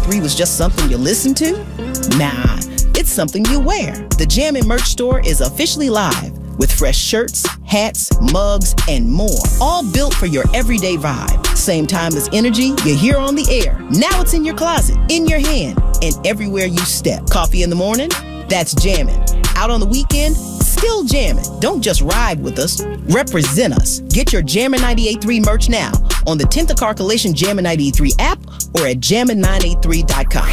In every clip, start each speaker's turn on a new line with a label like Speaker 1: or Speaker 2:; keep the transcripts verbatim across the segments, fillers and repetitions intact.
Speaker 1: eighty-three was just something you listened to? Nah, it's something you wear. The Jammin' merch store is officially live with fresh shirts, hats, mugs, and more, all built for your everyday vibe. Same time as energy you hear on the air. Now it's in your closet, in your hand, and everywhere you step. Coffee in the morning? That's jammin'. Out on the weekend? Still jammin'. Don't just ride with us, represent us. Get your Jammin' ninety-eight point three merch now on the tenth of Carcellation Jammin' ninety-eight point three app or at jammin nine eight three dot com.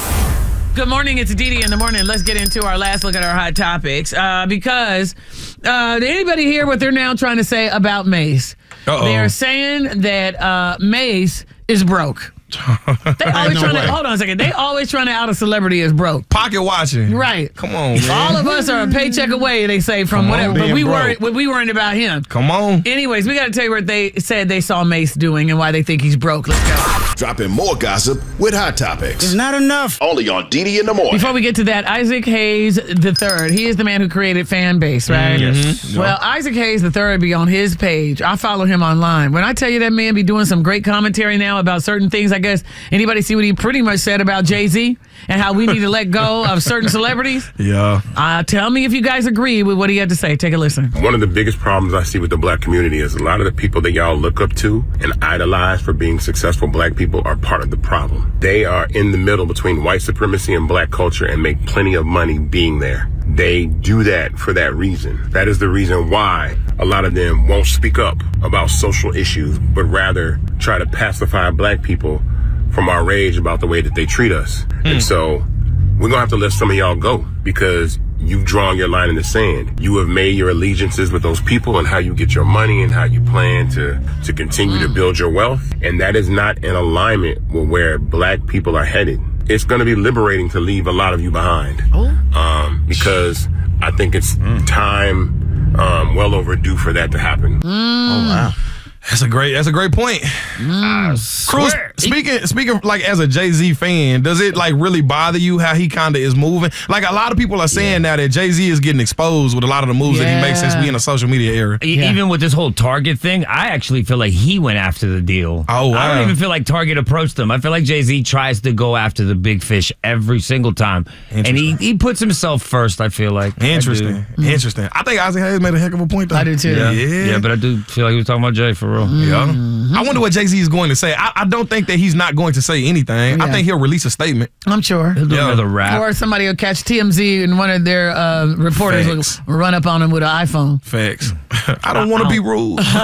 Speaker 2: Good morning. It's Dee Dee in the morning. Let's get into our last look at our hot topics. Uh, because uh, did anybody hear what they're now trying to say about Mace?
Speaker 3: Uh-oh.
Speaker 2: They're saying that uh, Mace is broke. They always
Speaker 3: no
Speaker 2: trying
Speaker 3: way.
Speaker 2: to hold on a second. They always trying to out a celebrity as broke.
Speaker 3: Pocket watching.
Speaker 2: Right.
Speaker 3: Come on, man.
Speaker 2: All of us are a paycheck away, they say, from
Speaker 3: Come
Speaker 2: whatever.
Speaker 3: on,
Speaker 2: But we
Speaker 3: being
Speaker 2: weren't
Speaker 3: broke.
Speaker 2: we weren't about him.
Speaker 3: Come on.
Speaker 2: Anyways, we got to tell you what they said they saw Mace doing and why they think he's broke. Let's go.
Speaker 4: Dropping more gossip with Hot Topics.
Speaker 5: It's not enough.
Speaker 4: Only on Dee Dee in the morning.
Speaker 2: Before we get to that, Isaac Hayes the third. He is the man who created Fan Base, right?
Speaker 3: Yes.
Speaker 2: Well, Isaac Hayes the third be on his page. I follow him online. When I tell you that man be doing some great commentary now about certain things, I guess anybody see what he pretty much said about Jay-Z and how we need to let go of certain celebrities?
Speaker 3: Yeah.
Speaker 2: Uh, tell me if you guys agree with what he had to say. Take a listen.
Speaker 6: One of the biggest problems I see with the black community is a lot of the people that y'all look up to and idolize for being successful black people are part of the problem. They are in the middle between white supremacy and black culture and make plenty of money being there. They do that for that reason. That is the reason why a lot of them won't speak up about social issues, but rather try to pacify black people from our rage about the way that they treat us. Hmm. And so we're gonna have to let some of y'all go because you've drawn your line in the sand. You have made your allegiances with those people and how you get your money and how you plan to, to continue mm. to build your wealth. And that is not in alignment with where black people are headed. It's going to be liberating to leave a lot of you behind. Oh. Um, because I think it's mm. time um, well overdue for that to happen.
Speaker 2: Mm.
Speaker 3: Oh, wow. That's a great. That's a great point.
Speaker 2: Mm.
Speaker 3: Cruz, speaking speaking like as a Jay-Z fan, does it like really bother you how he kind of is moving? Like a lot of people are saying yeah. now that Jay-Z is getting exposed with a lot of the moves yeah. that he makes since we in a social media era.
Speaker 5: Yeah. Even with this whole Target thing, I actually feel like he went after the deal.
Speaker 3: Oh wow!
Speaker 5: I don't even feel like Target approached him. I feel like Jay-Z tries to go after the big fish every single time, and he he puts himself first. I feel like
Speaker 3: interesting, I interesting. I think Isaac Hayes made a heck of a point though.
Speaker 2: I do too.
Speaker 3: Yeah,
Speaker 5: yeah, yeah but I do feel like he was talking about Jay for real.
Speaker 3: Mm-hmm. Yeah. I wonder what Jay-Z is going to say. I, I don't think that he's not going to say anything.
Speaker 2: Yeah.
Speaker 3: I think he'll release a statement.
Speaker 2: I'm sure.
Speaker 5: He'll do
Speaker 3: yeah.
Speaker 5: another rap.
Speaker 2: Or somebody will catch T M Z and one of their uh, reporters
Speaker 3: Facts.
Speaker 2: will run up on him with an iPhone.
Speaker 3: Facts. I don't want to be rude.
Speaker 5: But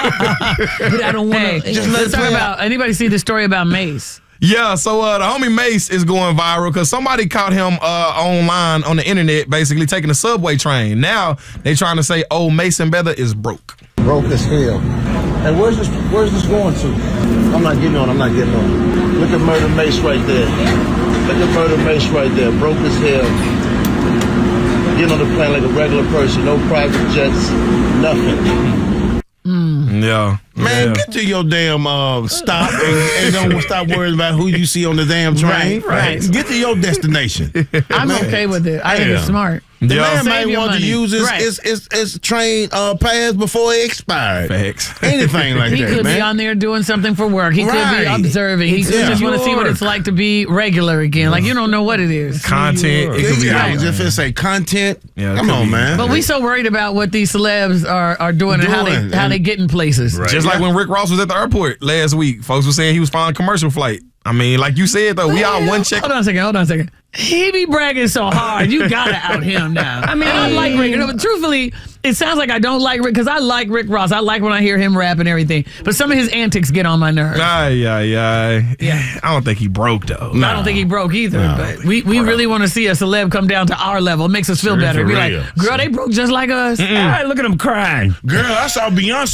Speaker 5: I don't want to.
Speaker 2: Hey, just let's talk about, anybody see the story about Mace?
Speaker 3: Yeah, so uh, the homie Mace is going viral because somebody caught him uh, online on the internet basically taking a subway train. Now they trying to say, oh, Mace and Betha is broke.
Speaker 7: Broke as hell. Hey, where's this, where's this going to? I'm not getting on, I'm not getting on. Look at Murder Mace right there. Look at Murder Mace right there, broke as hell. Getting on the plane like a regular person, no private jets, nothing.
Speaker 2: Mm.
Speaker 3: Yeah.
Speaker 8: Man,
Speaker 3: yeah.
Speaker 8: get to your damn uh, stop and, and don't stop worrying about who you see on the damn train.
Speaker 2: Right, right.
Speaker 8: Get to your destination.
Speaker 2: I'm
Speaker 8: Man.
Speaker 2: okay with it. I think
Speaker 8: Yeah.
Speaker 2: it's smart.
Speaker 8: The
Speaker 3: Yeah.
Speaker 8: man
Speaker 2: Save
Speaker 8: might
Speaker 2: your
Speaker 8: want
Speaker 2: money.
Speaker 8: to use his,
Speaker 2: Right.
Speaker 8: his, his, his train uh, pass before it expired.
Speaker 3: Facts.
Speaker 8: Anything like
Speaker 2: He
Speaker 8: that,
Speaker 2: could
Speaker 8: man.
Speaker 2: be on there doing something for work. He could be
Speaker 8: Right.
Speaker 2: observing. He could
Speaker 8: Yeah.
Speaker 2: just want to see what it's like to be regular again. Like, you don't know what it is.
Speaker 3: Content. It could be
Speaker 8: Yeah,
Speaker 3: anything.
Speaker 8: if it's a content,
Speaker 3: Yeah, it
Speaker 8: come
Speaker 3: could
Speaker 8: on,
Speaker 3: be.
Speaker 8: man.
Speaker 2: But we so worried about what these celebs are, are doing, and how
Speaker 8: Doing,
Speaker 2: they how
Speaker 8: and-
Speaker 2: they get in places.
Speaker 8: Right.
Speaker 3: Just like when Rick Ross was at the airport last week, folks were saying he was flying a commercial flight. I mean, like you said, though, we all one check.
Speaker 2: Hold on a second. Hold on a second. He be bragging so hard. You gotta out him now. I mean, I like Rick. No, but truthfully, it sounds like I don't like Rick because I like Rick Ross. I like when I hear him rap and everything. But some of his antics get on my nerves.
Speaker 3: Ay, ay, ay.
Speaker 2: Yeah.
Speaker 3: I don't think he broke, though.
Speaker 2: I don't think he broke either.
Speaker 8: No.
Speaker 2: But we, we really want to see a celeb come down to our level. It makes us feel better.
Speaker 8: for
Speaker 2: Be
Speaker 8: real.
Speaker 2: like, girl, they broke just like us.
Speaker 5: All right, look at him crying.
Speaker 8: Girl, I saw Beyonce